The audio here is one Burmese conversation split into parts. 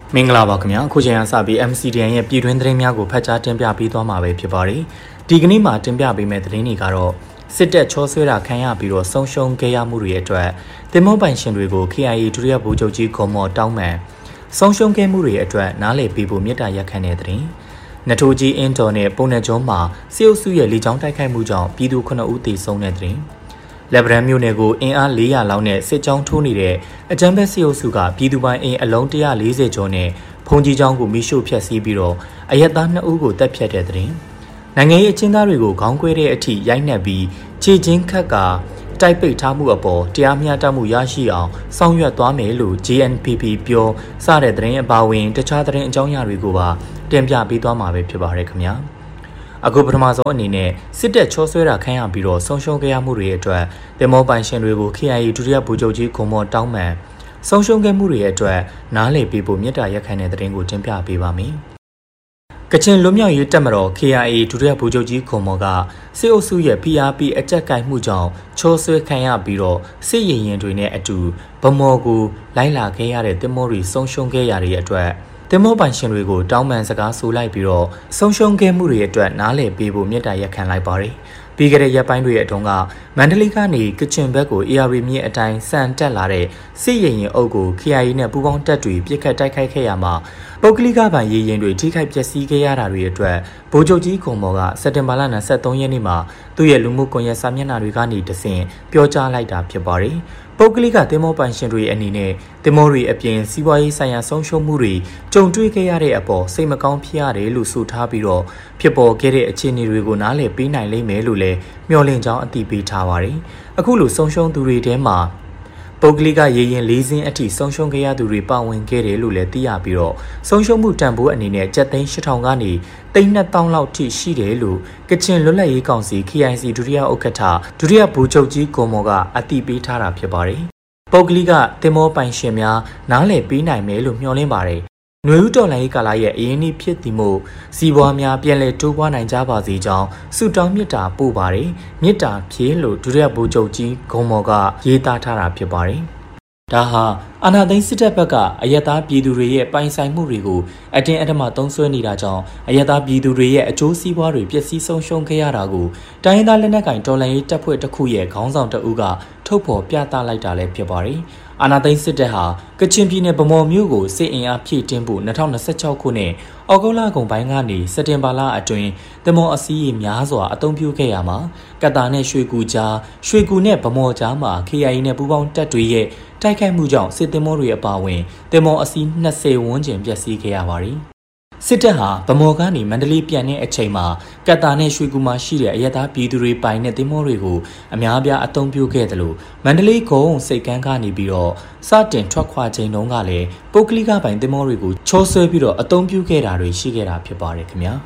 မင်္ဂလာပါခင်ဗျာခုချိန်ကစပြီး MCDN ရဲ့ပြည်တွင်းသတင်းများကိုဖတ်ကြားတင်ပြပေးသွားမှာပဲဖြစ်ပါတယ်ဒီကနေ့မှာတင်ပြပေးမယ့်သတင်းတွေကတော့စစ်တပ်ချောဆွဲတာခံရပြီးတော့ဆုံးရှုံးခဲ့ရမှုတွေအတွက်တင်မောပိုင်ရှင်တွေကို KIA ဒုတိယဗိုလ်ချုပ်ကြီးဂွန်မော်တောင်းပန်ဆုံးရှုံးခဲ့မှုတွေအတွက်နားလည်ပေးဖို့မြစ်တာရက်ခံတဲ့သတင်းနထိုးကြီးအင်းတော်နဲ့ပုံနယ်ကျွန်းမှာစစ်အုပ်စုရဲ့လေကြောင်းတိုက်ခိုက်မှုကြောင့်ပြည်သူ9ဦးသေဆုံးတဲ့သတင်းလက်ဗရန်မြို့နယ်ကိုအင်အား400လောက်နဲ့စစ်ကြောင်းထိုးနေတဲ့အကြမ်းဖက်စစ်အုပ်စုကပြည်သူပိုင်အင်အလုံး140ကျော်နဲ့ဖုန်ကြီးကျောင်းကိုမိရှို့ဖျက်ဆီးပြီးတော့အရက်သား2ဦးကိုတပ်ဖြတ်တဲ့တဲ့နိုင်ငံရေးအကျဉ်းသားတွေကိုခေါင်းကွဲတဲ့အထိရိုက်နှက်ပြီးခြေချင်းခတ်ကတိုက်ပိတ်ထားမှုအပေါ်တရားမျှတမှုရရှိအောင်ဆောင်ရွက်သွားမယ်လို့ GNPP ပြောစတဲ့သတင်းအပါအဝင်တခြားသတင်းအကြောင်းအရာတွေကိုပါတင်ပြပေးသွားမှာပဲဖြစ်ပါတယ်ခင်ဗျာအခုပထမဆုံးအနေနဲ့စစ်တပ်ချောဆွဲတာခံရပြီးတော့ဆုံးရှုံးခဲ့ရမှုတွေအတွက်တင်မောပိုင်ရှင်တွေကို KIA ဒုတိယဗိုလ်ချုပ်ကြီးဂွန်မော်တောင်းပန်ဆုံးရှုံးခဲ့မှုတွေအတွက်နားလည်ပေးဖို့မြစ်တာရက်ခံတဲ့သတင်းကိုတင်ပြပေးပါမယ်ကချင်လွတ်မြောက်ရေးတပ်မတော် KIA ဒုတိယဗိုလ်ချုပ်ကြီးဂွန်မော်ကစစ်အုပ်စုရဲ့ PRP အကြက်ကိုင်မှုကြောင့်ချောဆွဲခံရပြီးတော့စစ်ရင်ရင်တွေနဲ့အတူဗမော်ကိုလိုက်လာခဲ့ရတဲ့တင်မောတွေဆုံးရှုံးခဲ့ရတဲ့အတွက်တင်မောပိုင်ရှင်တွေကိုတောင်းပန်စကားဆိုလိုက်ပြီးတော့ဆုံးရှုံးခဲ့မှုတွေအတွက်နားလည်ပေးဖို့မြစ်တာရက်ခံလိုက်ပါတယ်ပြီးခဲ့တဲ့ရက်ပိုင်းတွေအတွင်းကမန္တလေးကနေကချင်ဘက်ကို AR မြစ်အတိုင်းစံတက်လာတဲ့စစ်ရင်ရင်အုပ်ကို KIA နဲ့ပူးပေါင်းတပ်တွေပြစ်ခတ်တိုက်ခိုက်ခဲ့ရမှာပုဂ္ဂလိကဗန်ရေရင်တွေထိခိုက်ပျက်စီးခဲ့ရတာတွေအတွက်ဗိုလ်ချုပ်ကြီးဂွန်မော်ကစက်တင်ဘာလ23ရက်နေ့မှာသူ့ရဲ့လူမှုကွန်ရက်စာမျက်နှာတွေကနေတဆင့်ပြောကြားလိုက်တာဖြစ်ပါတယ်ပုဂ္ဂလိကတင်မောပိုင်ရှင်တွေအနေနဲ့တင်မောတွေအပြင်စီးပွားရေးဆိုင်ရာဆုံးရှုံးမှုတွေကြုံတွေ့ခဲ့ရတဲ့အပေါ်စိတ်မကောင်းဖြစ်ရတယ်လို့ဆိုထားပြီးတော့ဖြစ်ပေါ်ခဲ့တဲ့အခြေအနေတွေကိုနားလည်ပေးနိုင်လိမ့်မယ်လို့လည်းမျှော်လင့်ကြောင်းအသိပေးထားပါတယ်အခုလိုဆုံးရှုံးသူတွေထဲမှာပုဂ္ဂလိကရေရင်၄စင်းအထိဆုံးရှုံးခဲ့ရသူတွေပါဝင်ခဲ့တယ်လို့လည်းသိရပြီးတော့ဆုံးရှုံးမှုတန်ဖိုးအနေနဲ့ကျပ်သိန်း8000ကနေ3000လောက်ထိရှိတယ်လို့ကချင်လွတ်လပ်ရေးကောင်စီ KIC ဒုတိယဥက္ကဋ္ဌဒုတိယဗိုလ်ချုပ်ကြီးဂွန်မော်ကအသိပေးထားတာဖြစ်ပါတယ်ပုဂ္ဂလိကတင်မောပိုင်ရှင်များနားလည်ပေးနိုင်မယ်လို့မျှော်လင့်ပါတယ်နွေဦးတော်လှန်ရေးကာလရဲ့အရင်နေ့ဖြစ်သည်မို့စီးပွားများပြန်လည်တိုးပွားနိုင်ကြပါစေကြောင်းဆုတောင်းမေတ္တာပို့ပါတယ်မေတ္တာဖြေလို့ဒုတိယဗိုလ်ချုပ်ကြီးဂွန်မော်ကရေးသားထားတာဖြစ်ပါတယ်ဒါဟာအာဏာသိမ်းစစ်တပ်ဘက်ကအယက်သားပြည်သူတွေရဲ့ပိုင်ဆိုင်မှုတွေကိုအတင်းအဓမ္မသုံးစွဲနေတာကြောင့်အယက်သားပြည်သူတွေရဲ့အကျိုးစီးပွားတွေပျက်စီးဆုံးရှုံးခဲ့ရတာကိုတိုင်းရင်းသားလက်နက်ကိုင်တော်လှန်ရေးတပ်ဖွဲ့တစ်ခုရဲ့ခေါင်းဆောင်တအုပ်ကထုတ်ဖော်ပြသလိုက်တာလည်းဖြစ်ပါတယ်အာဏာသိမ်းစစ်တပ်ဟာကချင်ပြည်နယ်ဗမော်မြို့ကိုစစ်အင်အားဖြည့်တင်းဖို့2026ခုနှစ်ဩဂုတ်လကုန်ပိုင်းကနေစက်တင်ဘာလအတွင်းတမော်အစည်းအများစွာအသုံးပြုခဲ့ရမှာကတာနဲ့ရွှေကူကြားရွှေကူနဲ့ဗမော်ကြားမှာ KIA နဲ့ပူးပေါင်းတပ်တွေရဲ့တိုက်ခိုက်မှုကြောင့်စစ်တင်မောတွေအပါအဝင်တင်မော်အစီး20ဝန်းကျင်ပျက်စီးခဲ့ရပါတယ်စစ်တပ်ဟာဗမော်ကနေမန္တလေးပြန်တဲ့အချိန်မှာကတ်တာနဲ့ရွှေကူမှာရှိတဲ့အရက်သားပြည်သူတွေပိုင်တဲ့တင်မောတွေကိုအများအပြားအသုံးပြုခဲ့တယ်လို့မန္တလေးကုန်းစိတ်ကမ်းကနေပြီးတော့စတင်ထွက်ခွာချိန်တုန်းကလည်းပုဂ္ဂလိကပိုင်တင်မောတွေကိုချောဆွဲပြီးတော့အသုံးပြုခဲ့တာတွေရှိခဲ့တာဖြစ်ပါတယ်ခင်ဗျာ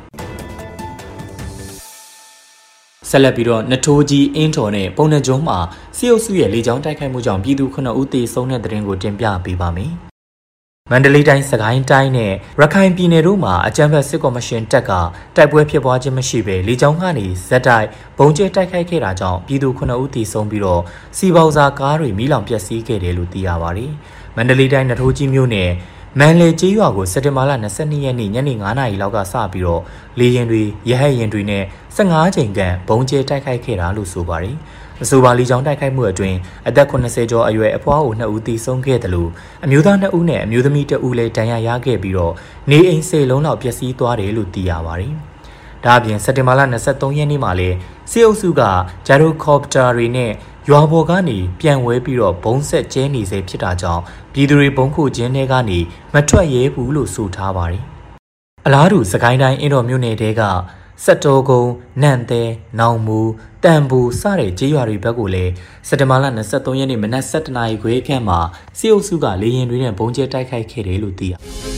ဆက်လက်ပြီးတော့နထိုးကြီးအင်းတော်နဲ့ပုံနယ်ကျွန်းမှာစစ်အုပ်စုရဲ့လေကြောင်းတိုက်ခိုက်မှုကြောင့်ပြည်သူ9ဦးသေဆုံးတဲ့တဲ့ရင်ကိုတင်ပြပေးပါမယ်မန္တလေးတိုင်းစကိုင်းတိုင်းနဲ့ရခိုင်ပြည်နယ်တို့မှာအကြမ်းဖက်စစ်ကော်မရှင်တပ်ကတိုက်ပွဲဖြစ်ပွားခြင်းမရှိဘဲလေကြောင်းကနေဇက်တိုက်ဘုံကျဲတိုက်ခိုက်ခဲ့တာကြောင့်ပြည်သူ9ဦးသေဆုံးပြီးတော့စီပေါစာကားတွေမိလောင်ပျက်စီးခဲ့တယ်လို့သိရပါတယ်။မန္တလေးတိုင်းနထိုးကြီးမြို့နယ်မန်လေကျေးရွာကိုစက်တင်ဘာလ22ရက်နေ့ညနေ9:00နာရီလောက်ကစပြီးတော့လေရင်တွေရဟတ်ရင်တွေနဲ့15ချိန်ခန့်ဘုံကျဲတိုက်ခိုက်ခဲ့တာလို့ဆိုပါတယ်။အဆိုပါလေကြောင်းတိုက်ခိုက်မှုအတွင်းအသက်80ကျော်အရွယ်အဖွားအို2ဦးသေဆုံးခဲ့တယ်လို့အမျိုးသား2ဦးနဲ့အမျိုးသမီး1ဦးလည်းဒဏ်ရာရခဲ့ပြီးတော့နေအိမ်10လုံးလောက်ပျက်စီးသွားတယ်လို့သိရပါတယ်။ဒါအပြင်စက်တင်ဘာလ23ရက်နေ့မှာလည်းစစ်အုပ်စုကဂျာရိုကော်ပတာတွေနဲ့ရွာပေါ်ကနေပြန်ဝဲပြီးတော့ဘုံဆက်ကျဲနေစေဖြစ်တာကြောင့်ပြည်သူတွေဘုံခုကျင်းထဲကနေမထွက်ရဲဘူးလို့ဆိုထားပါတယ်။အလားတူစကိုင်းတိုင်းအင်းတော်မြို့နယ်တဲကစက်တော်ကုန်းနန့်သဲနောင်မူတန်ဘူစတဲ့ကျေးရွာတွေဘက်ကိုလည်းစက်တင်ဘာလ23ရက်နေ့မနက်7:00နာရီခွဲခန့်မှာစစ်အုပ်စုကလေရင်တွေနဲ့ဘုံကျဲတိုက်ခိုက်ခဲ့တယ်လို့သိရ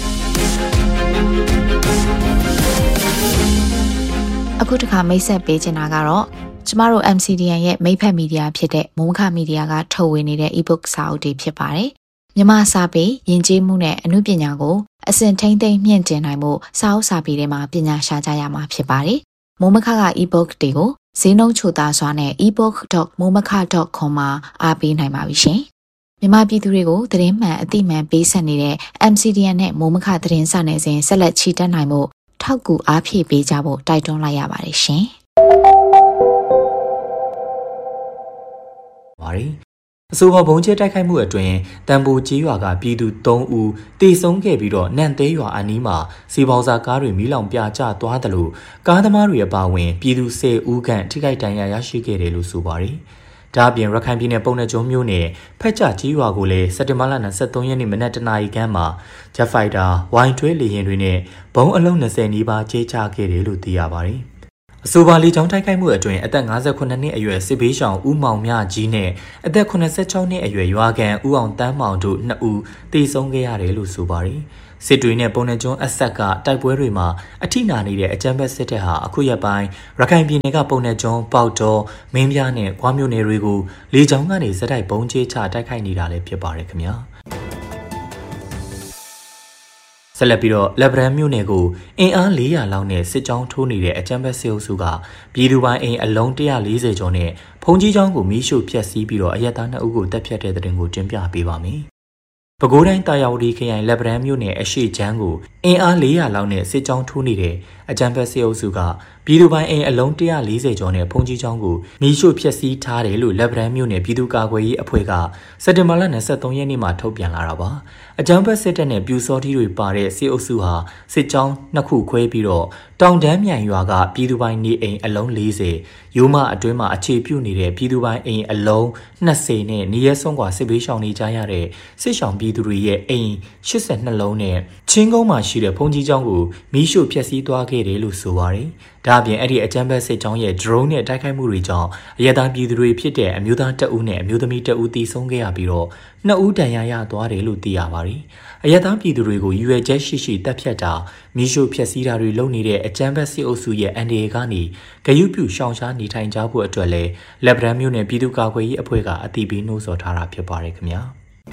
အခုတခါမိတ်ဆက်ပေးချင်တာကတော့ကျမတို့ MCDN ရဲ့မိတ်ဖက်မီဒီယာဖြစ်တဲ့မုံခမီဒီယာကထုတ်ဝေနေတဲ့ e-book စာအုပ်တွေဖြစ်ပါတယ်မြန်မာစာပေယဉ်ကျေးမှုနဲ့အမှုပညာကိုအစဉ်ထိန်းသိမ်းမြင့်တင်နိုင်မှုစာအုပ်စာပေတွေမှာပညာရှာကြရမှာဖြစ်ပါတယ်။မိုးမခက e-book တွေကိုဈေးနှုန်းချိုသာစွာနဲ့ ebook.momaka.com မှာအားပေးနိုင်ပါပြီရှင်။မြန်မာပြည်သူတွေကိုသတင်းမှန်အသိမှန်ပေးဆက်နေတဲ့ MCDN နဲ့မိုးမခသတင်းစာနယ်စဉ်ဆက်လက်ချီတက်နိုင်မှုထောက်ကူအားဖြည့်ပေးကြဖို့တိုက်တွန်းလိုက်ရပါတယ်ရှင်။အဆိုပါဘုံကျဲတိုက်ခိုက်မှုအတွင်းတန်ပိုကြီးရွာကပြည်သူ3ဦးတေဆုံးခဲ့ပြီးတော့နန့်သေးရွာအနီးမှာစီပေါစာကားတွေမီးလောင်ပြကျသွားတယ်လို့ကားသမားတွေအပါအဝင်ပြည်သူ10ဦးခန့်ထိခိုက်ဒဏ်ရာရရှိခဲ့တယ်လို့ဆိုပါတယ်။ဒါအပြင်ရခိုင်ပြည်နယ်ပုံနှကျွန်းမြို့နယ်ဖက်ကျကြီးရွာကိုလည်းစက်တင်ဘာလ23ရက်နေ့မနက်တနာရီခန့်မှာဂျက်ဖိုက်တာဝိုင်ထွဲလေယာဉ်တွေနဲ့ဘုံအလုံး20နီးပါးကျဲချခဲ့တယ်လို့သိရပါတယ်။အဆိုပါလေကြောင်းတိုက်ခိုက်မှုအတွင်းအသက်58နှစ်အရွယ်စစ်ဘေးရှောင်ဦးမောင်မြကြီးနဲ့အသက်86နှစ်အရွယ်ရွာကန်ဦးအောင်တန်းမောင်တို့2ဦးသေဆုံးခဲ့ရတယ်လို့ဆိုပါတယ်။စစ်တွေနဲ့ပုံနှကျွန်းအဆက်ကတိုက်ပွဲတွေမှာအထိနာနေတဲ့အကြမ်းဖက်စစ်တပ်ဟာအခုရက်ပိုင်းရခိုင်ပြည်နယ်ကပုံနှကျွန်းပေါက်တော်မင်းပြားနဲ့ကွာမြို့နယ်တွေကိုလေကြောင်းကနေစက်တိုက်ဘုံကျဲချတိုက်ခိုက်နေတာလည်းဖြစ်ပါတယ်ခင်ဗျာ။ဆက်လက်ပြီးတော့လက်ဗရန်မြို့နယ်ကိုအင်အား400လောက်နဲ့စစ်ကြောင်းထိုးနေတဲ့အကြမ်းဖက်စစ်အုပ်စုကပြည်သူပိုင်းအိမ်အလုံး140ကျော်နဲ့ဖုန်ကြီးကျောင်းကိုမီးရှို့ဖျက်ဆီးပြီးတော့အရက်သား2ဦးကိုတပ်ဖြတ်တဲ့တဲ့တင်ကိုတင်ပြပေးပါမယ်။ပဲခူးတိုင်းတာယာဝတီခရိုင်လက်ဗရန်မြို့နယ်အရှိချမ်းကိုအင်အား400လောက်နဲ့စစ်ကြောင်းထိုးနေတဲ့အကြမ်းဖက်စစ်အုပ်စုကပြည်သူပိုင်းအိမ်အလုံး140ကျော်နဲ့ဖုန်ကြီးကျောင်းကိုမီးရှို့ဖျက်ဆီးထားတယ်လို့လက်ဗရန်မြို့နယ်ပြည်သူ့ကာကွယ်ရေးအဖွဲ့ကစက်တင်ဘာလ23ရက်နေ့မှာထုတ်ပြန်လာတာပါ။အကြမ်းဖက်စစ်တပ်နဲ့ပြူစောထီးတွေပါတဲ့စစ်အုပ်စုဟာစစ်ကြောင်း2ခုခွဲပြီးတော့တောင်တန်းမြိုင်ရွာကပြည်သူပိုင်းနေအိမ်အလုံး40ရိုးမအတွင်းမှာအခြေပြုနေတဲ့ပြည်သူပိုင်းအိမ်အလုံး20နဲ့နေရဲဆုံးကွာစစ်ဘေးရှောင်နေကြရတဲ့စစ်ရှောင်ပြည်သူတွေရဲ့အိမ်82လုံးနဲ့ချင်းကုန်းမှာရှိတဲ့ဖုန်ကြီးကျောင်းကိုမီးရှို့ဖျက်ဆီးသွားခဲ့တယ်လို့ဆိုပါတယ်။ဒါအပြင်အဲ့ဒီအကြမ်းဖက်စစ်ကြောင်းရဲ့ drone နဲ့တိုက်ခိုက်မှုတွေကြောင့်အရသားပြည်သူတွေဖြစ်တဲ့အမျိုးသား2ဦးနဲ့အမျိုးသမီး2ဦးသေဆုံးခဲ့ရပြီးတော့2ဦးဒဏ်ရာရသွားတယ်လို့သိရပါတယ်။အရသားပြည်သူတွေကိုရွေချက်ရှိတပ်ဖြတ်တာမီးရှို့ဖျက်ဆီးတာတွေလုပ်နေတဲ့အကြမ်းဖက်စစ်အုပ်စုရဲ့အန်ဒီအေကနေဂရုပြုရှောင်ရှားနေထိုင်ကြဖို့အတွက်လည်းလက်ဗရန်မြို့နယ်ပြည်သူ့ကာကွယ်ရေးအဖွဲ့ကအသိပေးနှိုးဆော်ထားတာဖြစ်ပါတယ်ခင်ဗျာ။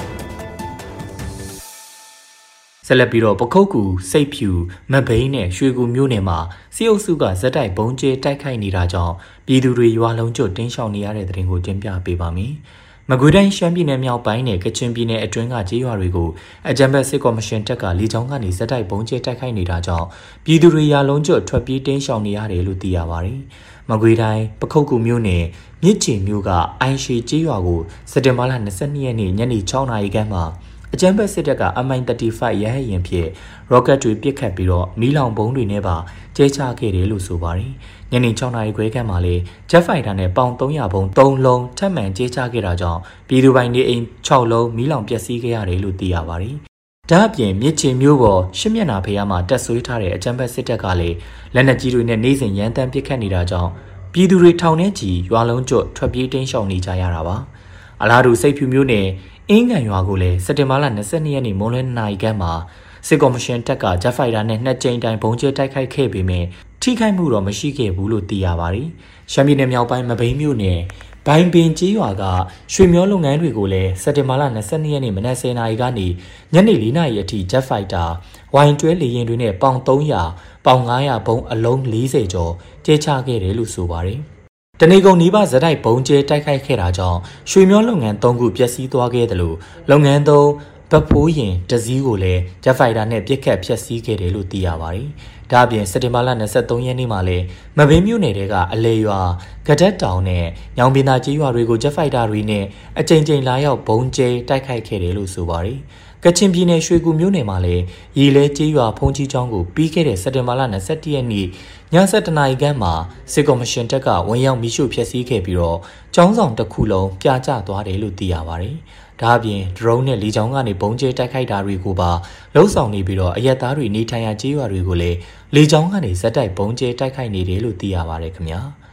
ဆက်လက်ပြီးတော့ပခုတ်ကူစိတ်ဖြူမဘိန်းနဲ့ရွှေကူမြို့နယ်မှာစစ်အုပ်စုကဇက်တိုက်ဘုံကျဲတိုက်ခိုက်နေတာကြောင့်ပြည်သူတွေရွာလုံးကျွတ်တင်းရှောင်နေရတဲ့တဲ့တင်ကိုတင်ပြပေးပါမယ်။မကွေးတိုင်းရှမ်းပြည်နယ်မြောက်ပိုင်းနဲ့ကချင်ပြည်နယ်အတွင်းကကျေးရွာတွေကိုအကြမ်းဖက်စစ်ကော်မရှင်တပ်ကလေကြောင်းကနေဇက်တိုက်ဘုံကျဲတိုက်ခိုက်နေတာကြောင့်ပြည်သူတွေရွာလုံးကျွတ်ထွက်ပြေးတင်းရှောင်နေရတယ်လို့သိရပါတယ်။မကွေးတိုင်းပခုတ်ကူမြို့နယ်မြစ်ချေမြို့ကအိုင်ရှီကျေးရွာကိုစက်တင်ဘာလ22ရက်နေ့ညနေ6နာရီခန့်မှာအကြမ်းဖက်စစ်တပ်က MI-35 ရဟတ်ယာဉ်ဖြင့်ရော့ကတ်တွေပစ်ခတ်ပြီးတော့မီးလောင်ဘုံတွေနဲ့ပါကျဲချခဲ့တယ်လို့ဆိုပါတယ်။ညနေ6နာရီခွဲခန့်မှာလေဂျက်ဖိုက်တာနဲ့ပေါင်300ဘုံ3လုံးထပ်မံကျဲချခဲ့တာကြောင့်ပြည်သူပိုင်နေအိမ်6လုံးမီးလောင်ပျက်စီးခဲ့ရတယ်လို့သိရပါတယ်။ဒါအပြင်မြစ်ချေမြို့ပေါ်ရှစ်မျက်နှာဖျားမှာတက်ဆွေးထားတဲ့အကြမ်းဖက်စစ်တပ်ကလည်းလက်နက်ကြီးတွေနဲ့နေ့စဉ်ရန်တမ်းပစ်ခတ်နေတာကြောင့်ပြည်သူတွေထောင်ထဲကြီးရွာလုံးကျွတ်ထွက်ပြေးတင်းရှောင်နေကြရတာပါ။အလားတူစိတ်ဖြူမြို့နယ်အင်းကန်ရွာကိုလည်းစက်တင်ဘာလ22ရက်နေ့မွန်းလွဲ2နာရီခန့်မှာစစ်ကော်မရှင်တပ်ကဂျက်ဖိုက်တာနဲ့2ကြိမ်တိုင်ဘုံကျဲတိုက်ခိုက်ခဲ့ပေမဲ့ထိခိုက်မှုတော့မရှိခဲ့ဘူးလို့သိရပါတယ်။ရှမ်းပြည်နယ်မြောက်ပိုင်းမဘိန်းမြို့နယ်ဘိုင်ပင်ကျေးရွာကရွှေမျောလုပ်ငန်းတွေကိုလည်းစက်တင်ဘာလ22ရက်နေ့မနက်10:00နာရီကနေညနေ4:00နာရီအထိဂျက်ဖိုက်တာဝိုင်တွဲလေယာဉ်တွေနဲ့ပေါင်300ပေါင်900ဘုံအလုံး40ကျော်ကျဲချခဲ့တယ်လို့ဆိုပါတယ်။တနေကုန်နီးပါးဇက်တိုက်ဘုံကျဲတိုက်ခိုက်ခဲ့တာကြောင့်ရွှေမျောလုပ်ငန်း3ခုပျက်စီးသွားခဲ့တယ်လို့လုပ်ငန်း3ဗဖိုးရင်တစည်းကိုလည်းဂျက်ဖိုက်တာနဲ့ပစ်ခတ်ဖျက်ဆီးခဲ့တယ်လို့သိရပါတယ်။ဒါအပြင်စက်တင်ဘာလ23ရက်နေ့မှာလည်းမဘင်းမြို့နယ်တဲကအလဲရွာကဒက်တောင်နဲ့ညောင်ပင်သာကျေးရွာတွေကိုဂျက်ဖိုက်တာတွေနဲ့အကြိမ်ကြိမ်လာရောက်ဘုံကျဲတိုက်ခိုက်ခဲ့တယ်လို့ဆိုပါတယ်။ကချင်ပြည်နယ်ရွှေကူမြို့နယ်မှာလည်းရေလဲကျေးရွာဖုန်ကြီးကျောင်းကိုပြီးခဲ့တဲ့စက်တင်ဘာလ21ရက်နေ့ည7:00နာရီခန့်မှာစစ်ကော်မရှင်တပ်ကဝင်ရောက်မီးရှို့ဖျက်ဆီးခဲ့ပြီးတော့ကျောင်းဆောင်တစ်ခုလုံးပြာကျသွားတယ်လို့သိရပါတယ်။ဒါအပြင် drone နဲ့လေကြောင်းကနေဘုံကျဲတိုက်ခိုက်တာတွေကိုပါလှုံ့ဆော်နေပြီးတော့အရက်သားတွေနေထိုင်ရာကျေးရွာတွေကိုလည်းလေကြောင်းကနေဇက်တိုက်ဘုံကျဲတိုက်ခိုက်နေတယ်လို့သိရပါတယ်ခင်ဗျာ။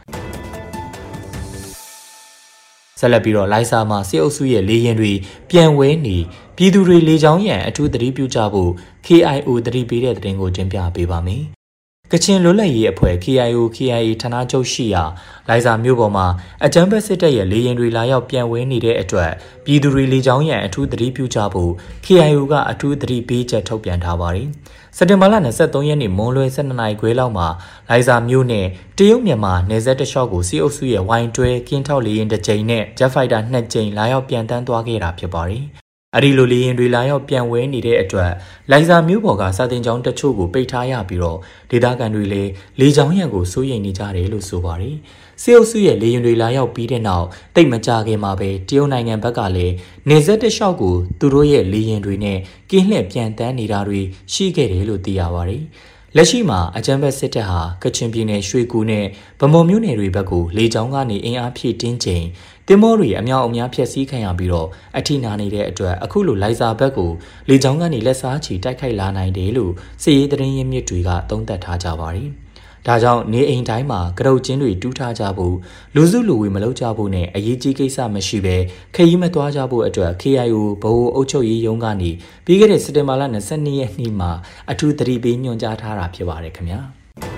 ဆက်လက်ပြီးတော့လိုက်စာမှာစစ်အုပ်စုရဲ့လေရင်တွေပြန်ဝဲနေပြည်သူတွေလေကြောင်းရန်အထူးသတိပြုကြဖို့ KIO သတိပေးတဲ့သတင်းကိုတင်ပြပေးပါမယ်။ကချင်လွတ်လပ်ရေးအဖွဲ့ KIA ဌာနချုပ်ရှိရာလိုင်ဇာမြို့ပေါ်မှာအကြမ်းဖက်စစ်တပ်ရဲ့လေရင်တွေလာရောက်ပြန်ဝဲနေတဲ့အတွက်ပြည်သူတွေလေကြောင်းရန်အထူးသတိပြုကြဖို့ KIO ကအထူးသတိပေးချက်ထုတ်ပြန်ထားပါတယ်။စက်တင်ဘာလ23ရက်နေ့မွန်းလွဲ12နာရီခွဲလောက်မှာလိုင်ဇာမြို့နယ်တရုတ်မြန်မာနယ်စပ်တလျှောက်ကိုစီအုပ်စုရဲ့ဝိုင်းတွဲကင်းထောက်လေရင်တစ်ကြိမ်နဲ့ဂျက်ဖိုက်တာ2ကြိမ်လာရောက်ပြန်တန်းသွားခဲ့တာဖြစ်ပါတယ်။အဲဒီလိုလေရင်တွေလာရောက်ပြန်ဝဲနေတဲ့အတွက်လိုင်ဇာမြို့ပေါ်ကစာတင်ကျောင်းတချို့ကိုပိတ်ထားရပြီးတော့ဒေသခံတွေလည်းလေကြောင်းရန်ကိုစိုးရိမ်နေကြတယ်လို့ဆိုပါတယ်။စီအုပ်စုရဲ့လေရင်တွေလာရောက်ပြီးတဲ့နောက်တိတ်မကြခင်မှာပဲတရုတ်နိုင်ငံဘက်ကလည်းနေဆက်တလျှောက်ကိုသူတို့ရဲ့လေရင်တွေနဲ့ကင်းလှည့်ပြန်တန်းနေတာတွေရှိခဲ့တယ်လို့သိရပါတယ်။လက်ရှိမှာအကြမ်းဖက်စစ်တပ်ဟာကချင်ပြည်နယ်ရွှေကူနဲ့ဗမော်မြို့နယ်တွေဘက်ကိုလေကြောင်းကနေအင်အားဖြည့်တင်းချိန်တင်မောတွေအမြောက်အများဖျက်ဆီးခံရပြီးတော့အထိနာနေတဲ့အတွက်အခုလိုလိုင်ဇာဘက်ကိုလေကြောင်းကနေလက်စားချီတိုက်ခိုက်လာနိုင်တယ်လို့စစ်ရေးသတင်းရင်းမြစ်တွေကသုံးသပ်ထားကြပါတယ်။ဒါကြောင့်နေအိမ်တိုင်းမှာကရုတ်ချင်းတွေတူးထားကြဖို့လူစုလူဝေမလုပ်ကြဖို့နဲ့အရေးကြီးကိစ္စမရှိဘဲခရီးမသွားကြဖို့အတွက် KIO ဗဟိုအုပ်ချုပ်ရေးရုံးကနေပြီးခဲ့တဲ့စက်တင်ဘာလ22ရက်နေ့မှာအထူးသတိပေးညွှန်ကြားထားတာဖြစ်ပါတယ်ခင်ဗျာ။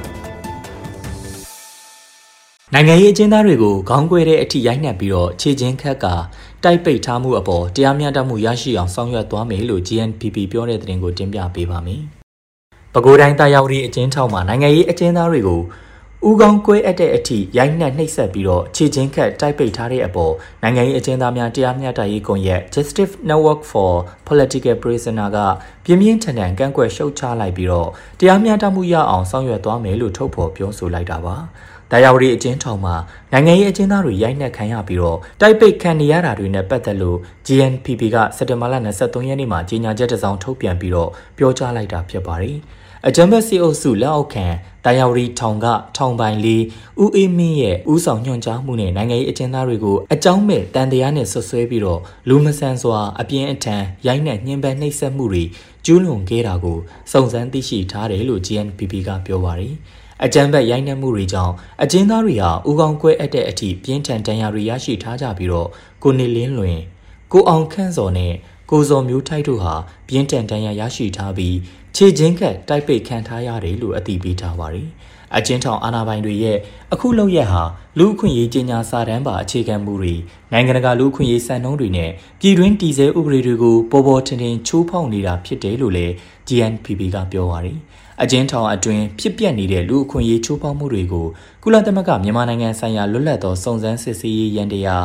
နိုင်ငံရေးအကျဉ်းသားတွေကိုခေါင်းကွဲတဲ့အထိရိုက်နှက်ပြီးတော့ခြေချင်းခက်ကတိုက်ပိတ်ထားမှုအပေါ်တရားမျှတမှုရရှိအောင်ဆောင်ရွက်သွားမယ်လို့ GNPP ပြောတဲ့သတင်းကိုတင်ပြပေးပါမယ်။ပဲခူးတိုင်းတာယာဝတီအကျဉ်းထောင်မှာနိုင်ငံရေးအကျဉ်းသားတွေကိုဦးခေါင်းကွဲအပ်တဲ့အထိရိုက်နှက်နှိပ်စက်ပြီးတော့ခြေချင်းခက်တိုက်ပိတ်ထားတဲ့အပေါ်နိုင်ငံရေးအကျဉ်းသားများတရားမျှတရေးကွန်ရက် Justice Network for Political Prisoner ကပြင်းပြင်းထန်ထန်ကန့်ကွက်ရှုတ်ချလိုက်ပြီးတော့တရားမျှတမှုရအောင်ဆောင်ရွက်သွားမယ်လို့ထုတ်ဖော်ပြောဆိုလိုက်တာပါ။တာယာဝတီအကျဉ်းထောင်မှာနိုင်ငံရေးအကျဉ်းသားတွေရိုက်နှက်ခံရပြီးတော့တိုက်ပိတ်ခံနေရတာတွေနဲ့ပတ်သက်လို့ GNPP ကစက်တင်ဘာလ23ရက်နေ့မှာကြေညာချက်တစ်စောင်ထုတ်ပြန်ပြီးတော့ပြောကြားလိုက်တာဖြစ်ပါတယ်။အကြမ်းဖက်စစ်အုပ်စုလက်အောက်ခံတာယာဝတီထောင်ကထောင်ပိုင်လေးဦးအေးမင်းရဲ့ဦးဆောင်ညွှန်ကြားမှုနဲ့နိုင်ငံရေးအကျဉ်းသားတွေကိုအကြောင်းမဲ့တန်တရားနဲ့ဆွဆွဲပြီးတော့လူမဆန်စွာအပြင်းအထန်ရိုက်နှက်ညှဉ်းပန်းနှိပ်စက်မှုတွေကျူးလွန်ခဲ့တာကိုစုံစမ်းသိရှိထားတယ်လို့ GNPP ကပြောပါတယ်။အကြမ်းဖက်ရိုက်နှက်မှုတွေကြောင့်အကျဉ်းသားတွေဟာဦးခေါင်းကွဲအပ်တဲ့အထိပြင်းထန်ဒဏ်ရာတွေရရှိထားကြပြီးတော့ကိုနေလင်းလွင်ကိုအောင်ခန့်စော်နဲ့ကိုစော်မျိုးထိုက်တို့ဟာပြင်းထန်ဒဏ်ရာရရှိထားပြီးခြေချင်းကပ်တိုက်ပိတ်ခံထားရတယ်လို့အသိပေးထားပါတယ်။အကျဉ်းထောင်အာဏာပိုင်တွေရဲ့အခုလုပ်ရက်ဟာလူအခွင့်အရေးကြေညာစာတမ်းပါအခြေခံမှုတွေနိုင်ငံတကာလူအခွင့်အရေးစံနှုန်းတွေနဲ့ပြည်တွင်းတည်ဆဲဥပဒေတွေကိုပေါ်ပေါ်ထင်ထင်ချိုးဖောက်နေတာဖြစ်တယ်လို့လည်း GNPP ကပြောပါတယ်။အကျဉ်းထောင်အတွင်းဖြစ်ပျက်နေတဲ့လူအခွင့်အရေးချိုးဖောက်မှုတွေကိုကုလသမဂ္ဂမြန်မာနိုင်ငံဆိုင်ရာလွတ်လပ်သောစုံစမ်းစစ်ဆေးရေးရန်တရား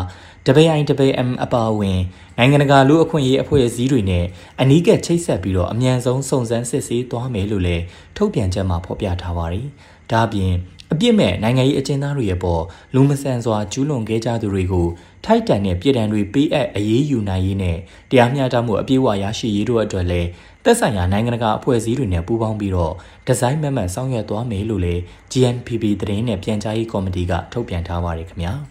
WIM အပါအဝင်နိုင်ငံတကာလူအခွင့်အရေးအဖွဲ့အစည်းတွေနဲ့အနီးကပ်ချိတ်ဆက်ပြီးတော့အမြန်ဆုံးစုံစမ်းစစ်ဆေးသွားမယ်လို့လည်းထုတ်ပြန်ချက်မှာဖော်ပြထားပါတယ်။ဒါ့အပြင်အပြစ်မဲ့နိုင်ငံရေးအကျဉ်းသားတွေရဲ့ပေါ်လူမဆန်စွာကျူးလွန်ခဲ့ကြသူတွေကိုထိုက်တန်တဲ့ပြည်ထံတွေပေးအပ်အရေးယူနိုင်ရေးနဲ့တရားမျှတမှုအပြည့်အဝရရှိရေးတို့အတွက်လည်းသက်ဆိုင်ရာနိုင်ငံတကာအဖွဲ့အစည်းတွေနဲ့ပူးပေါင်းပြီးတော့ဒီဇိုင်းမှတ်မှတ်ဆောင်ရွက်သွားမယ်လို့လည်း GNPP သတင်းနဲ့ပြန်ကြားရေးကော်မတီကထုတ်ပြန်ထားပါတယ်ခင်ဗျာ။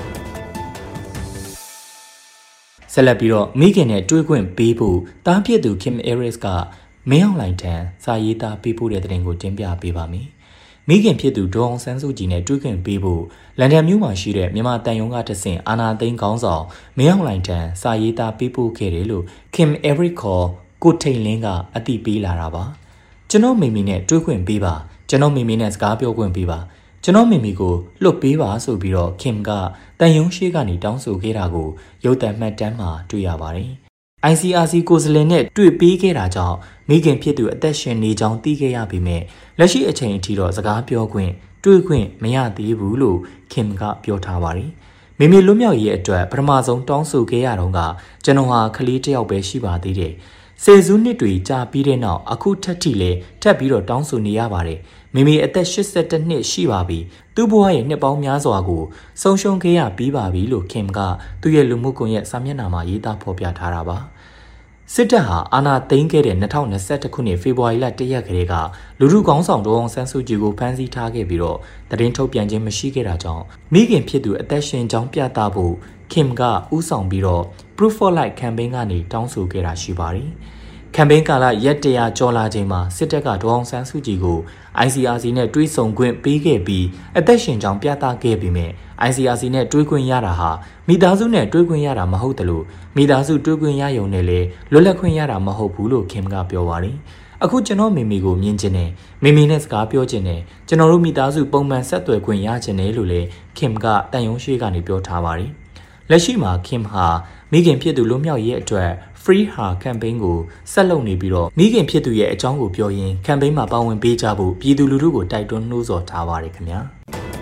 ဆက်လက်ပြီးတော့မိခင်နဲ့တွေ့ခွင့်ပေးဖို့တားပြစ်သူ Kim Aris ကမင်းအောင်လှိုင်ထံစာရေးသားပေးပို့တဲ့သတင်းကိုတင်ပြပေးပါမယ်။မိခင်ဖြစ်သူဒေါအောင်ဆန်းစုကြည်နဲ့တွေ့ခွင့်ပေးဖို့လန်ဒန်မြို့မှာရှိတဲ့မြန်မာတန်ယုံကတဆင့်အာနာသိန်းခေါင်းဆောင်မင်းအောင်လှိုင်ထံစာရေးသားပေးပို့ခဲ့တယ်လို့ Kim Aris ခေါ်ကိုထိန်လင်းကအသိပေးလာတာပါ။ကျွန်တော်မိမိနဲ့တွေ့ခွင့်ပေးပါကျွန်တော်မိမိနဲ့စကားပြောခွင့်ပေးပါကျွန်တော်မိမိကိုလွတ်ပေးပါဆိုပြီးတော့ Kim ကတန်ယုံရှိကနေတောင်းဆိုခဲ့တာကိုရုပ်သံမှတ်တမ်းမှာတွေ့ရပါတယ်။ ICRC ကိုယ်စားလှယ်နဲ့တွေ့ပေးခဲ့တာကြောင့်မိခင်ဖြစ်သူအသက်ရှင်နေကြောင်းသိခဲ့ရပေမဲ့လက်ရှိအချိန်အထိတော့စကားပြောခွင့်တွေ့ခွင့်မရသေးဘူးလို့ Kim ကပြောထားပါတယ်။မိမိလွတ်မြောက်ရေးအတွက်ပထမဆုံးတောင်းဆိုခဲ့ရတော့ကကျွန်တော်ဟာကလေးတစ်ယောက်ပဲရှိပါသေးတယ်။ဆယ်စုနှစ်တွေကြာပြီးတဲ့နောက်အခုထက်ထိလည်းထပ်ပြီးတော့တောင်းဆိုနေရပါတယ်။မိမိအသက်82နှစ်ရှိပါပြီ။သူ့ဘဝရဲ့နှစ်ပေါင်းများစွာကိုဆုံးရှုံးခဲ့ရပြီးပါပြီလို့ Kim ကသူ့ရဲ့လူမှုကွန်ရက်စာမျက်နှာမှာရေးသားဖော်ပြထားတာပါ။စစ်တပ်ဟာအာဏာသိမ်းခဲ့တဲ့2021ခုနှစ်ဖေဖော်ဝါရီလ1ရက်ကလေးကလူထုခေါင်းဆောင်ဒေါအောင်ဆန်းစုကြည်ကိုဖမ်းဆီးထားခဲ့ပြီးတော့သတင်းထုတ်ပြန်ခြင်းမရှိခဲ့တာကြောင့်မိခင်ဖြစ်သူအသက်ရှင်ကြောင်းပြသဖို့ Kim ကဦးဆောင်ပြီးတော့ Proof for Life campaign ကနေတောင်းဆိုခဲ့တာရှိပါတယ်။ campaign ကာလရက်တရာကျော်လာချိန်မှာစစ်တပ်ကဒေါအောင်ဆန်းစုကြည်ကို ICRC နဲ့တွဲဆုံခွင့်ပေးခဲ့ပြီးအသက်ရှင်ကြောင်းပြသခဲ့ပြီးမြဲ ICRC နဲ့တွဲခွင့်ရတာဟာမိသားစုနဲ့တွဲခွင့်ရတာမဟုတ်တယ်လို့မိသားစုတွဲခွင့်ရရုံနဲ့လည်းလွတ်လပ်ခွင့်ရတာမဟုတ်ဘူးလို့ Kim ကပြောပါတယ်။အခုကျွန်တော်မိမိကိုမြင်ချင်တယ်မိမိနဲ့စကားပြောချင်တယ်ကျွန်တော်တို့မိသားစုပုံမှန်ဆက်သွယ်ခွင့်ရချင်တယ်လို့လည်းခင်ကတန်ယုံရှိကနေပြောထားပါတယ်လက်ရှိမှာခင်ဟာမိခင်ဖြစ်သူလွတ်မြောက်ရေးအတွက် Free Her campaign ကိုဆက်လုပ်နေပြီးတော့မိခင်ဖြစ်သူရဲ့အကြောင်းကိုပြောရင်း campaign မှာပါဝင်ပေးကြဖို့ပြည်သူလူထုကိုတိုက်တွန်းနှိုးဆော်ထားပါတယ်ခင်ဗျာ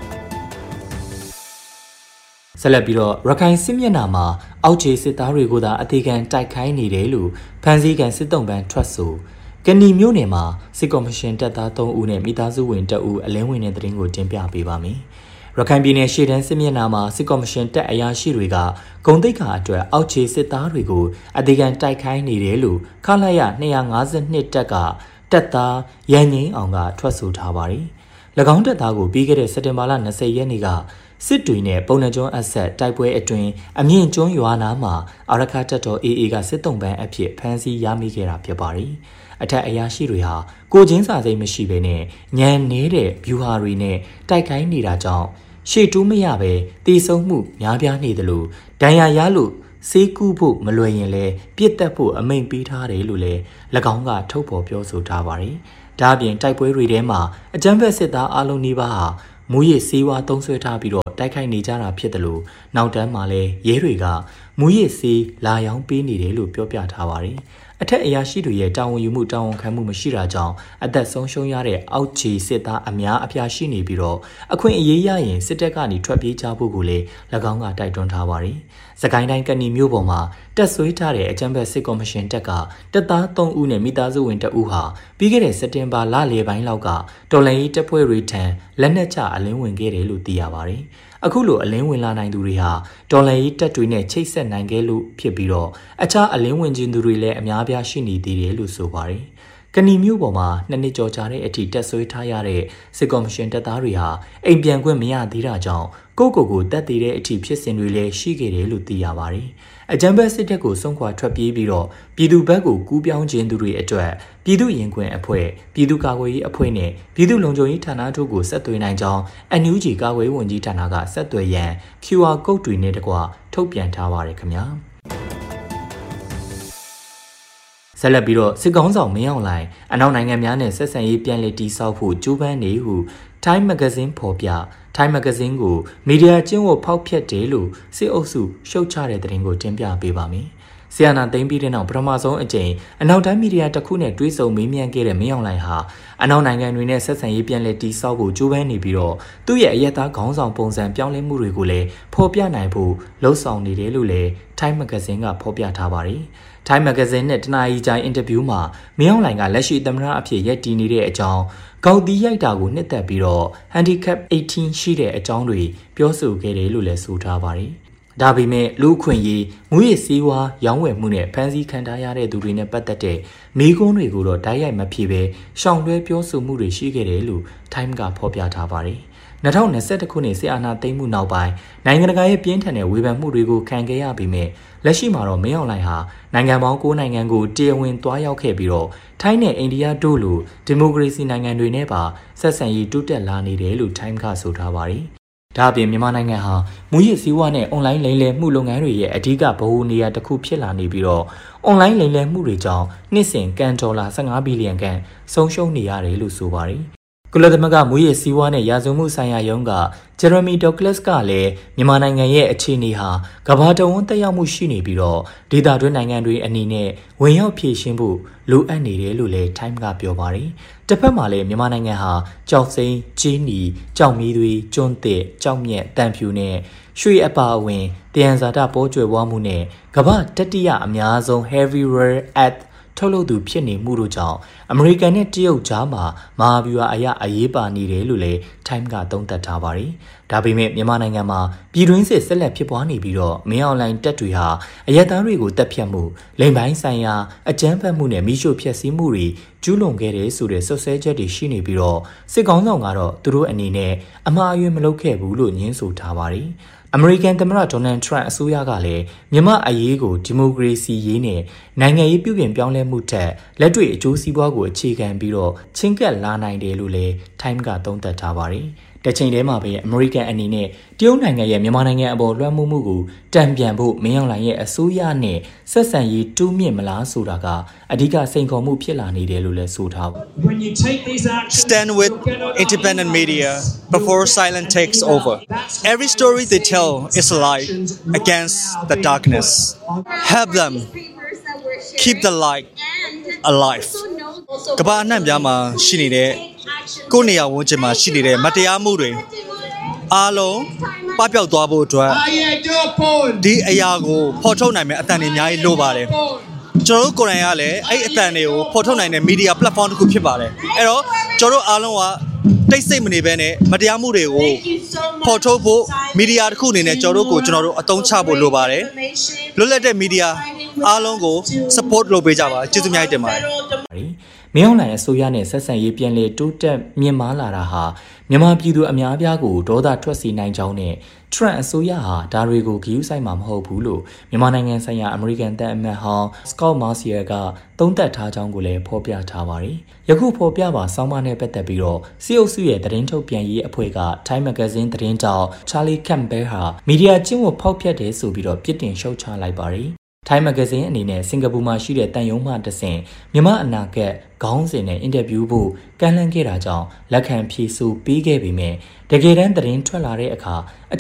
ဆက်လက်ပြီးတော့ရခိုင်စစ်မျက်နှာမှာအောက်ခြေစစ်သားတွေကိုသာအသေးခံတိုက်ခိုင်းနေတယ်လို့ဖန်စီကန်စစ်တုံးပန်းထွက်ဆိုကဏီမြို့နယ်မှာစစ်ကော်မရှင်တပ်သား3ဦးနဲ့မိသားစုဝင်2ဦးအလင်းဝင်တဲ့သတင်းကိုတင်ပြပေးပါမယ်ရခိုင်ပြည်နယ်ရှေ့တန်းစစ်မျက်နှာမှာစစ်ကော်မရှင်တပ်အရာရှိတွေကဂုံတိတ်ခါအတွက်အောက်ခြေစစ်သားတွေကိုအသေးခံတိုက်ခိုင်းနေတယ်လို့ခလာရ252တပ်ကတပ်သားရန်ငိမ့်အောင်ကထွက်ဆိုထားပါတယ်၎င်းတပ်သားကိုပြီးခဲ့တဲ့စက်တင်ဘာလ20ရက်နေ့ကစစ်တွေနဲ့ပုံနှကျွန်းအဆက်တိုက်ပွဲအတွင်းအမြင့်ကျွန်းရွာနာမှာအာရခတပ်တော် AA ကစစ်တုံးပန်းအဖြစ်ဖမ်းဆီးရမိခဲ့တာဖြစ်ပါတယ်။အထက်အရာရှိတွေဟာကိုချင်းစာစိတ်မရှိဘဲနဲ့ညံနေတဲ့ဗျူဟာတွေနဲ့တိုက်ခိုင်းနေတာကြောင့်ရှေ့တူးမရပဲတည်ဆုံမှုများပြားနေတယ်လို့ဒဏ်ရာရလို့စေးကူးဖို့မလွယ်ရင်လည်းပြစ်တက်ဖို့အမိန့်ပေးထားတယ်လို့လည်း၎င်းကထုတ်ဖော်ပြောဆိုထားပါတယ်။ဒါအပြင်တိုက်ပွဲတွေထဲမှာအကြမ်းဖက်စစ်သားအလုံးနီးပါးဟာမူရစ်စေးဝါးသုံးဆွဲထားပြီးတော့တိုက်ခိုက်နေကြတာဖြစ်တယ်လို့နောက်တန်းမှာလည်းရဲတွေကမူရစ်စေးလာရောင်းပေးနေတယ်လို့ပြောပြထားပါတယ်။အထက်အရာရှိတွေရဲ့တာဝန်ယူမှုတာဝန်ခံမှုမရှိတာကြောင့်အသက်ဆုံးရှုံးရတဲ့အောက်ခြေစစ်သားအများအပြားရှိနေပြီးတော့အခွင့်အရေးရရင်စစ်တပ်ကနေထွက်ပြေးကြဖို့ကိုလည်း၎င်းကတိုက်တွန်းထားပါတယ်။စကိုင်းတိုင်းကဏီမြို့ပေါ်မှာတက်ဆွေးထားတဲ့အကြမ်းဖက်စစ်ကော်မရှင်တပ်ကတပ်သား3ဦးနဲ့မိသားစုဝင်2ဦးဟာပြီးခဲ့တဲ့စက်တင်ဘာလလယ်ပိုင်းလောက်ကတော်လှန်ရေးတပ်ဖွဲ့တွေထံလက်နက်ချအလင်းဝင်ခဲ့တယ်လို့သိရပါတယ်။အခုလိုအလင်းဝင်လာနိုင်သူတွေဟာတော်လှန်ရေးတပ်တွေနဲ့ချိတ်ဆက်နိုင်ခဲ့လို့ဖြစ်ပြီးတော့အခြားအလင်းဝင်ခြင်းသူတွေလည်းအများပြားရှိနေသေးတယ်လို့ဆိုပါတယ်။ကဏီမြို့ပေါ်မှာ2နှစ်ကျော်ကြာတဲ့အထိတက်ဆွေးထားရတဲ့စစ်ကော်မရှင်တပ်သားတွေဟာအိမ်ပြန်ခွင့်မရသေးတာကြောင့်ကိုတက်တည်တဲ့အထိဖြစ်စဉ်တွေလည်းရှိခဲ့တယ်လို့သိရပါတယ်။အကြမ်းဖက်စစ်တပ်ကိုဆုံးခွာထွက်ပြေးပြီးတော့ပြည်သူဘက်ကိုကူးပြောင်းခြင်းသူတွေအတွက်ပြည်သူရင်ခွင်အဖွဲ့ပြည်သူ့ကာကွယ်ရေးအဖွဲ့နဲ့ပြည်သူ့လုံခြုံရေးဌာနတို့ကိုဆက်သွယ်နိုင်ကြောင်း NUG ကာကွယ်ရေးဝန်ကြီးဌာနကဆက်သွယ်ရန် QR code တွေနဲ့တကွထုတ်ပြန်ထားပါတယ်ခင်ဗျာ။ဆက်လက်ပြီးတော့စစ်ကောင်းဆောင်မင်းအောင်လှိုင်အနောက်နိုင်ငံများနဲ့ဆက်ဆံရေးပြန်လည်တည်ဆောက်ဖို့ကြိုးပမ်းနေဟု Time Magazine ဖော်ပြ Time Magazine ကိုမီဒီယာကျင်းဝတ်ဖောက်ဖျက်တယ်လို့စစ်အုပ်စုရှုတ်ချတဲ့သတင်းကိုတင်ပြပေးပါမယ်။ဆီယနာသိမ်းပြီးတဲ့နောက်ပထမဆုံးအကြိမ်အနောက်တိုင်းမီဒီယာတစ်ခုနဲ့တွဲဆုံမေးမြန်းခဲ့တဲ့မင်းအောင်လှိုင်ဟာအနောက်နိုင်ငံတွေနဲ့ဆက်ဆံရေးပြန်လည်တည်ဆောက်ဖို့ကြိုးပမ်းနေပြီးတော့သူ့ရဲ့အရက်သားခေါင်းဆောင်ပုံစံပြောင်းလဲမှုတွေကိုလည်းဖော်ပြနိုင်ဖို့လှုံ့ဆော်နေတယ်လို့လည်း Time Magazine ကဖော်ပြထားပါတယ်။ Time Magazine နဲ့တနအီကြာအင်တာဗျူးမှာမင်းအောင်လှိုင်ကလက်ရှိသမ္မတအဖြစ်ရပ်တည်နေတဲ့အကြောင်းကောက်တီးရိုက်တာကိုနှစ်သက်ပြီးတော့ handicap 18ရှိတဲ့အကြောင်းတွေပြောဆိုခဲ့တယ်လို့လည်းဆိုထားပါတယ်။ဒါပေမဲ့လူခွင့်ရေးမူရစ်စည်းဝါးရောင်းဝယ်မှုနဲ့ဖမ်းဆီးခံထားရတဲ့သူတွေနဲ့ပတ်သက်တဲ့မိကွန်းတွေကိုတော့တိုက်ရိုက်မဖြစ်ပဲရှောင်လွှဲပြောဆိုမှုတွေရှိခဲ့တယ်လို့ Time ကဖော်ပြထားပါတယ်။2021ခုနှစ်စစ်အာဏာသိမ်းမှုနောက်ပိုင်းနိုင်ငံတကာရဲ့ပြင်းထန်တဲ့ဝေဖန်မှုတွေကိုခံခဲ့ရပြီးမြဲလက်ရှိမှာတော့မင်းအောင်လှိုင်ဟာနိုင်ငံပေါင်း9နိုင်ငံကိုတရားဝင်သွားရောက်ခဲ့ပြီးတော့ထိုင်းနဲ့အိန္ဒိယတို့လိုဒီမိုကရေစီနိုင်ငံတွေနဲ့ပါဆက်ဆံရေးတိုးတက်လာနေတယ်လို့ Time ကဆိုထားပါတယ်။ဒါအပြင်မြန်မာနိုင်ငံဟာမူရစ်စည်းဝါးနဲ့အွန်လိုင်းလိမ်လည်မှုလုပ်ငန်းတွေရဲ့အဓိကဗဟိုနေရာတစ်ခုဖြစ်လာနေပြီးတော့အွန်လိုင်းလိမ်လည်မှုတွေကြောင့်နှစ်စဉ်ကန်ဒေါ်လာ15ဘီလီယံခန့်ဆုံးရှုံးနေရတယ်လို့ဆိုပါတယ်။ကုလသမဂ္ဂမူရစ်စည်းဝါးနဲ့ရာဇဝတ်မှုဆိုင်ရာရုံးကဂျယ်ရမီဒေါကလစ်ကလည်းမြန်မာနိုင်ငံရဲ့အခြေအနေဟာကမ္ဘာတဝန်းတက်ရောက်မှုရှိနေပြီးတော့ဒေသတွင်းနိုင်ငံတွေအနေနဲ့ဝင်ရောက်ဖြည့်ရှင်းဖို့လိုအပ်နေတယ်လို့လည်း Time ကပြောပါတယ်။တစ်ဖက်မှာလည်းမြန်မာနိုင်ငံဟာကြောက်စိမ်း၊ကြေးနီ၊ကြောက်မီးသွေး၊ကျွန်းသစ်၊ကြောက်မြက်၊တန်ဖြူနဲ့ရွှေအပါအဝင်တယံဇာတပေါ်ကျွယ်ဝမှုနဲ့ကမ္ဘာတတိယအများဆုံး heavy rare earthထုတ်လုပ်သူဖြစ်နေမှုတို့ကြောင့်အမေရိကန်နဲ့တရုတ်ကြားမှာမဟာဗျူဟာအရေးပါနေတယ်လို့လည်း Time ကသုံးသပ်ထားပါတယ်။ဒါပေမဲ့မြန်မာနိုင်ငံမှာပြည်တွင်းစစ်ဆက်လက်ဖြစ်ပွားနေပြီးတော့မင်းအောင်လှိုင်တပ်တွေဟာအရက်သားတွေကိုတပ်ဖြတ်မှုလိမ်ပိုင်းဆိုင်ရာအကြမ်းဖက်မှုနဲ့မိရှုဖျက်ဆီးမှုတွေကျူးလွန်ခဲ့တဲ့ဆိုတဲ့ဆွဆွဲချက်တွေရှိနေပြီးတော့စစ်ကောင်ဆောင်ကတော့သူတို့အနေနဲ့အမှားအယွင်းမလုပ်ခဲ့ဘူးလို့ညင်းဆိုထားပါတယ်။အမေရိကန်သမ္မတဒေါ်နယ်ထရန့်အစိုးရကလည်းမြန်မာအရေးကိုဒီမိုကရေစီရေးနဲ့နိုင်ငံရေးပြုပြင်ပြောင်းလဲမှုထက်လက်တွေ့အကျိုးစီးပွားကိုအခြေခံပြီးတော့ချင်းကပ်လာနိုင်တယ်လို့လည်း Time ကသုံးသပ်ထားပါတယ်။တချိန်တည်းမှာပဲအမေရိကန်အနေနဲ့တရုတ်နိုင်ငံရဲ့မြန်မာနိုင်ငံအပေါ်လွှမ်းမိုးမှုကိုတံပြန်ဖို့မင်းအောင်လှိုင်ရဲ့အစိုးရနဲ့ဆက်ဆံရေးတူးမြင့်မလားဆိုတာကအဓိကစိန်ခေါ်မှုဖြစ်လာနေတယ်လို့လည်းဆိုထားပါ Stand with independent media before silence takes over. Every story they tell is a light against the darkness. Help them keep the light alive. ကမ္ဘာအနှံ့ပြားမှာရှိနေတဲ့ကိုယ့်နေရာဝန်းကျင်မှာရှိနေတဲ့မတရားမှုတွေအားလုံးပပျောက်သွားဖို့အတွက်ဒီအရာကိုဖော်ထုတ်နိုင်မယ့်အသံတွေအများကြီးလိုပါတယ်ကျွန်တော်တို့ကိုယ်တိုင်ကလည်းအဲ့အသံတွေကိုဖော်ထုတ်နိုင်တဲ့ media platform တစ်ခုဖြစ်ပါတယ်အဲ့တော့ကျွန်တော်တို့အားလုံးကတိတ်ဆိတ်မနေဘဲနဲ့မတရားမှုတွေကိုဖော်ထုတ်ဖို့ media တစ်ခုအနေနဲ့ကျွန်တော်တို့အသုံးချဖို့လိုပါတယ်လွတ်လပ်တဲ့ media အားလုံးကို support လုပ်ပေးကြပါကျေးဇူးအများကြီးတင်ပါတယ်မင်းအောင်လှိုင်အစိုးရနဲ့ဆက်ဆံရေးပြန်လည်တိုးတက်မြင့်မားလာတာဟာမြန်မာပြည်သူအများအပြားကိုဒေါသထွက်စေနိုင်ကြောင်းနဲ့ Trump အစိုးရဟာဒါတွေကိုဂရုစိုက်မှာမဟုတ်ဘူးလို့မြန်မာနိုင်ငံဆိုင်ရာအမေရိကန်တပ်အမတ်ဟောင်း Scott Marciel ကသုံးသပ်ထားကြောင်းကိုလည်းဖော်ပြထားပါတယ်။ယခုဖော်ပြပါဆောင်းပါးနဲ့ပတ်သက်ပြီးတော့စီအုပ်စုရဲ့သတင်းထုတ်ပြန်ရေးအဖွဲ့က Time Magazine သတင်းတောက် Charlie Campbell ဟာမီဒီယာကျင့်ဝတ်ဖောက်ဖျက်တယ်ဆိုပြီးတော့ပြစ်တင်ရှုတ်ချလိုက်ပါတယ်။ Time Magazine အနေနဲ့စင်ကာပူမှာရှိတဲ့တန်ယုံမှတဆင့်မြန်မာအနာဂတ်ခေါင်းစဉ်နဲ့အင်တာဗျူးဖို့ကမ်းလှမ်းခဲ့တာကြောင့်လက်ခံဖြေဆိုပေးခဲ့ပေမဲ့တကယ်တမ်းသတင်းထွက်လာတဲ့အခါ